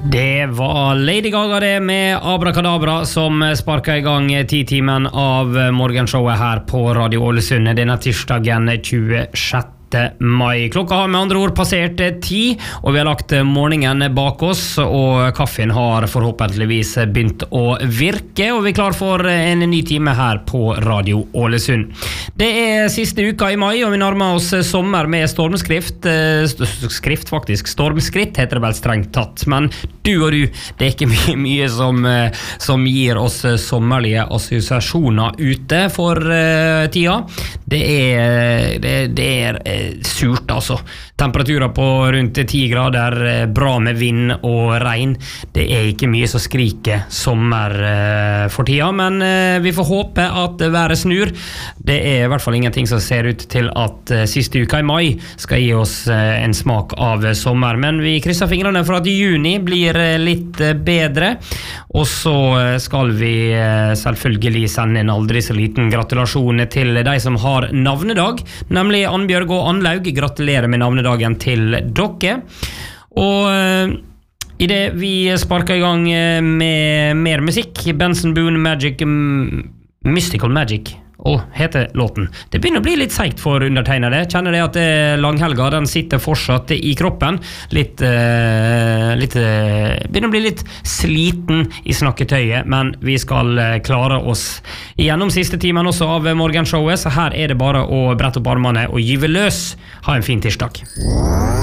Det var Lady Gaga det med Abracadabra som sparket i gang 10-timen av morgenshowet her på Radio Ålesund denne tirsdagen 26. mai. Klokka har med andre ord passert 10, og vi har lagt morgenen bak oss, og kaffen har forhåpentligvis begynt å virke, og vi er klar for en ny time her på Radio Ålesund. Det er siste uka i mai, og vi nærmer oss sommer med stormskritt heter det vel strengt tatt, men du og du, det er ikke mye som gir oss sommerlige assosiasjoner ute for tida. Det er surt altså. Temperaturer på rundt 10 grader, bra med vind og regn. Det er ikke mye som skriker sommer for tida, men vi får håpe at været snur. Det er i hvert fall ingenting som ser ut til at siste uka i mai skal gi oss en smak av sommer, men vi krysser fingrene for at juni blir litt bedre, og så skal vi selvfølgelig sende en aldri så liten gratulasjon til de som har navnedag, nemlig Annbjørg og Annlaug. Gratulerer med navnedagen til dere. Og i det vi sparker i gang med mer musikk, Benson Boone Magic, Mystical Magic, heter låten. Det begynner å bli litt seigt for undertegnede. Kjenner det at langhelga, den sitter fortsatt i kroppen. Begynner å bli litt sliten i snakketøyet, men vi skal klare oss gjennom siste timen også av morgenshowet, så her er det bare å brette opp armene og gyve løs. Ha en fin tirsdag.